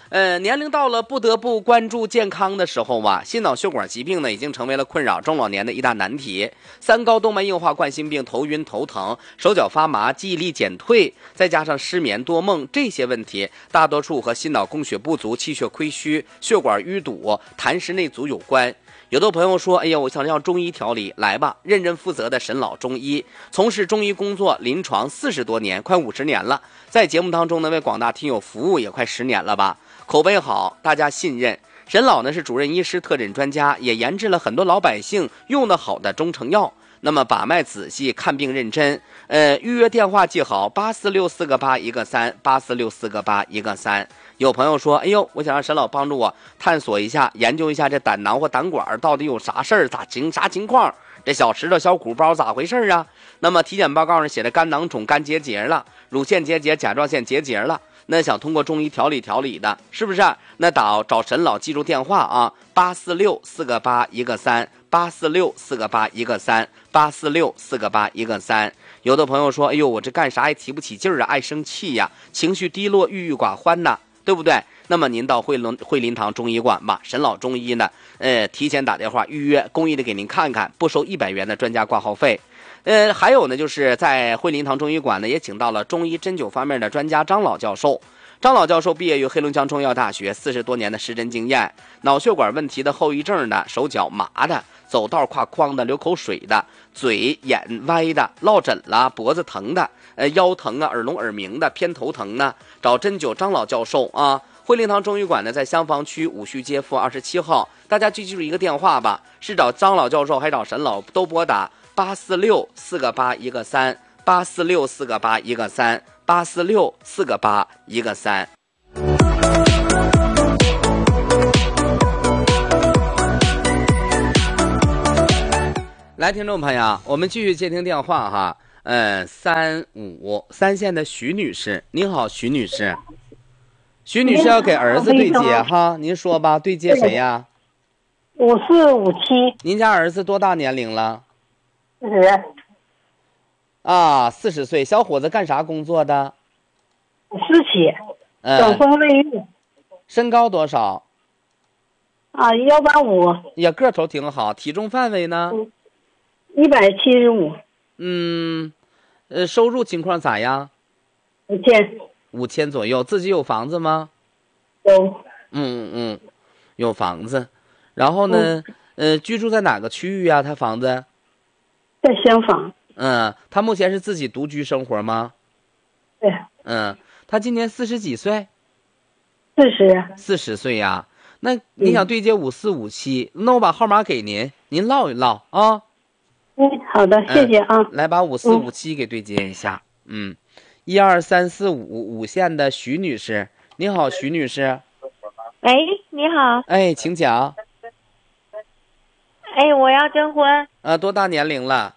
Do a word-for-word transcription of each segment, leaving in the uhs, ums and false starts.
呃，年龄到了不得不关注健康的时候啊，心脑血管疾病呢已经成为了困扰中老年的一大难题。三高动脉硬化、冠心病、头晕头疼、手脚发麻、记忆力减退，再加上失眠多梦，这些问题大多数和心脑供血不足、气血亏虚、血管淤堵、痰湿内阻有关。有的朋友说，哎呀，我想要中医调理，来吧，认真负责的沈老中医，从事中医工作临床四十多年，快五十年了，在节目当中呢为广大听友服务也快十年了吧，口碑好，大家信任。沈老呢是主任医师、特诊专家，也研制了很多老百姓用得好的中成药。那么把脉仔细，看病认真。呃，预约电话记好：八四六四个八一个三，八四六四个八一个三。有朋友说，哎呦，我想让沈老帮助我探索一下，研究一下这胆囊或胆管到底有啥事儿，咋情啥情况？这小石头、小鼓包咋回事啊？那么体检报告上写的肝囊肿、肝结节了，乳腺结节、甲状腺结节了。那想通过中医调理调理的，是不是？那打找沈老，记住电话啊，八四六四个八一个三，八四六四个八一个三，八四六四个八一个三。有的朋友说，哎呦，我这干啥也提不起劲儿啊，爱生气呀，情绪低落，郁郁寡欢呐，对不对？那么您到惠林惠林堂中医馆吧，沈老中医呢，呃，提前打电话预约，公益的给您看看，不收一百元的专家挂号费。呃，还有呢，就是在惠林堂中医馆呢，也请到了中医针灸方面的专家张老教授。张老教授毕业于黑龙江中医药大学，四十多年的实诊经验，脑血管问题的后遗症的，手脚麻的，走道跨框的，流口水的，嘴眼歪的，落枕了，脖子疼的，呃，腰疼啊，耳聋耳鸣的，偏头疼呢，找针灸张老教授啊。惠林堂中医馆呢，在香坊区五须街负二十七号，大家就记住一个电话吧，是找张老教授还找沈老，都拨打八四六四个八一个三，八四六四个八一个三，八四六四个八一个三。来，听众朋友，我们继续接听电话哈。嗯，三五三线的徐女士，您好，徐女士。徐女士要给儿子对接哈，您说吧，对接谁呀？ 五四五七。 您家儿子多大年龄了？ 四十。 啊，四十岁，小伙子干啥工作的？ 私企， 嗯， 整风卫浴。 身高多少？ 啊，幺八五。 也个头挺好，体重范围呢？ 一百七十五。 嗯，呃，收入情况咋样？ 五千。 五千左右，自己有房子吗？ 有。 嗯嗯嗯，有房子。然后呢，嗯、呃，居住在哪个区域呀？他房子？ 在香坊。 嗯，他目前是自己独居生活吗？ 对。 嗯，他今年四十几岁？ 四十。 四十岁呀？那你想对接五四五七，那我把号码给您，您唠一唠啊。 嗯，好的，谢谢啊。 嗯、来把五四五七给对接一下。嗯，一二三四五五线的徐女士，你好，徐女士。 喂，你好。 哎，请讲。 哎，我要征婚。 啊，多大年龄了？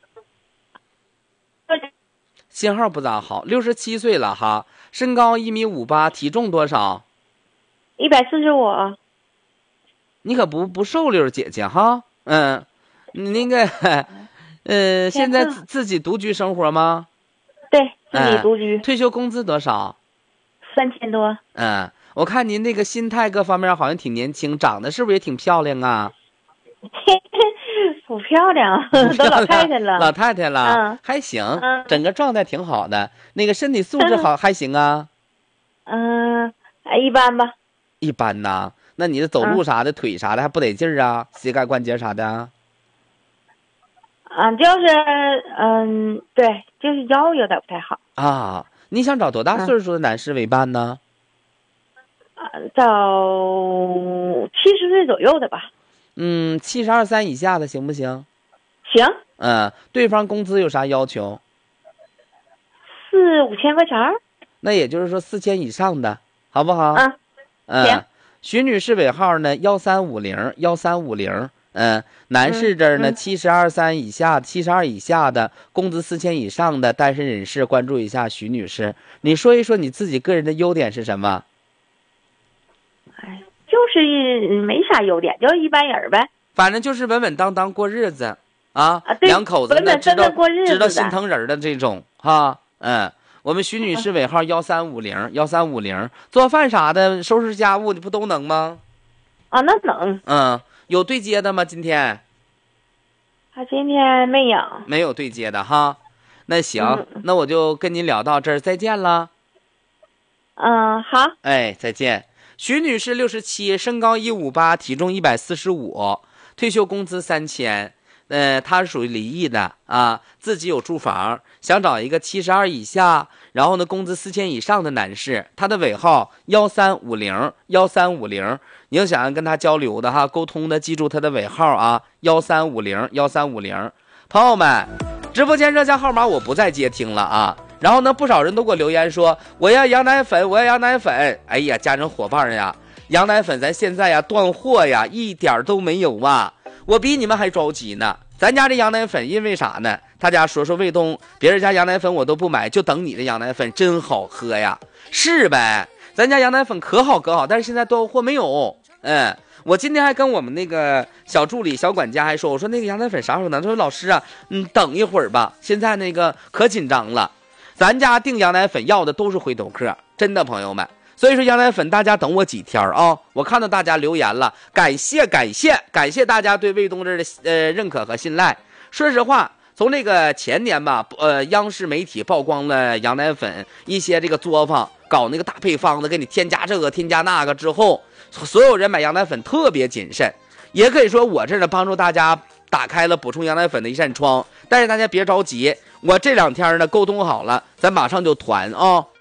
信号不咋好，六十七岁了哈，身高一米五八，体重多少？ 一百四十五。 你可不不瘦溜姐姐哈，嗯，你那个，呃，现在自己独居生活吗？ 对，自己独居。 嗯、退休工资多少？ 三千多。 嗯，我看您那个心态各方面好像挺年轻，长得是不是也挺漂亮啊？ 不漂亮，都老太太了。 老太太了， 嗯、 还行、 嗯， 整个状态挺好的。那个身体素质好、嗯、还行啊。 嗯，一般吧。 一般呐，那你的走路啥的、嗯、腿啥的还不得劲儿啊？膝盖关节啥的？ 啊，就是嗯，对，就是腰有点不太好啊。你想找多大岁数的男士为伴呢？ 啊，找七十岁左右的吧。 嗯，七十二三以下的行不行？ 行。 嗯，对方工资有啥要求？ 四五千块钱。 那也就是说四千以上的，好不好？ 嗯。 嗯。 行。 徐女士尾号呢？幺三五零幺三五零。嗯，男士这儿呢，七十二三以下、七十二以下的，工资四千以上的单身人士，关注一下徐女士。你说一说你自己个人的优点是什么？ 哎。就是没啥优点，就是一般人呗。 反正就是稳稳当当过日子啊， 啊两口子呢知道过日子知道心疼人的这种哈。嗯， 我们徐女士尾号幺三五零幺三五零，做饭啥的，收拾家务你不都能吗？ 啊，那能。 嗯，有对接的吗？今天？ 他今天没有。 没有对接的哈。那行， 嗯、 那我就跟您聊到这儿，再见了。 嗯，好。 哎，再见。徐女士六十七，身高一五八，体重一百四十五，退休工资三千。呃，她是属于离异的啊，自己有住房，想找一个七十二以下，然后呢工资四千以上的男士。她的尾号幺三五零幺三五零，你要想跟她交流的哈，沟通的，记住她的尾号啊，幺三五零幺三五零。朋友们，直播间热线号码我不再接听了啊。然后呢，不少人都给我留言说我要羊奶粉，我要羊奶粉。哎呀，家人伙伴呀，羊奶粉咱现在呀断货呀，一点都没有啊。我比你们还着急呢。咱家这羊奶粉因为啥呢？大家说说卫东，别人家羊奶粉我都不买，就等你的羊奶粉真好喝呀，是呗？咱家羊奶粉可好可好，但是现在断货没有。嗯，我今天还跟我们那个小助理小管家还说，我说那个羊奶粉啥时候能？他说老师啊，嗯，等一会儿吧，现在那个可紧张了。咱家订羊奶粉要的都是回头客，真的朋友们。所以说羊奶粉大家等我几天啊！我看到大家留言了，感谢感谢感谢大家对卫东这的呃认可和信赖。说实话，从这个前年吧，呃，央视媒体曝光了羊奶粉一些这个作坊搞那个大配方子，给你添加这个添加那个之后，所有人买羊奶粉特别谨慎。也可以说我这呢帮助大家打开了补充羊奶粉的一扇窗。但是大家别着急，我这两天呢沟通好了，咱马上就团啊、哦！